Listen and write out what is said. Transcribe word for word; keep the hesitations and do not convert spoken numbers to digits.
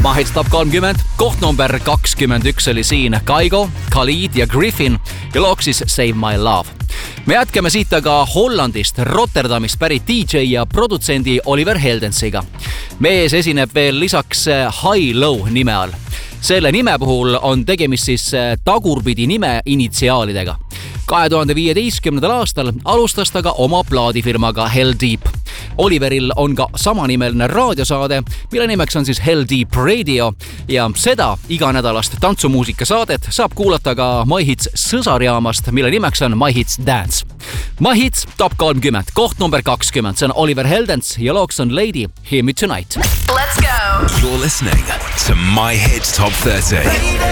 My Hits Top kolmkümmend, koht number kakskümmend üks oli siin Kaigo, Khalid ja Griffin ja looks siis Save My Love. Me jätkame siit aga Hollandist, Rotterdamist pärit D J ja produtsendi Oliver Heldensiga. Mees esineb veel lisaks High Low nime all. Selle nime puhul on tegemist siis tagurpidi nime initsiaalidega. kahe tuhande viieteistkümnendal aastal alustas ta ka oma plaadifirmaga Hell Deep. Oliveril on ka samanimeline raadiosaade, mille nimeks on siis Hell Deep Radio ja seda iganädalast tantsumuusika saadet saab kuulata ka My Hits sõsarjaamast, mille nimeks on My Hits Dance. My Hits Top kolmkümmend, koht number kakskümmend, see on Oliver Heldens ja looks on Lady Hear Me Tonight. Let's go! You're listening to My Hits Top thirty.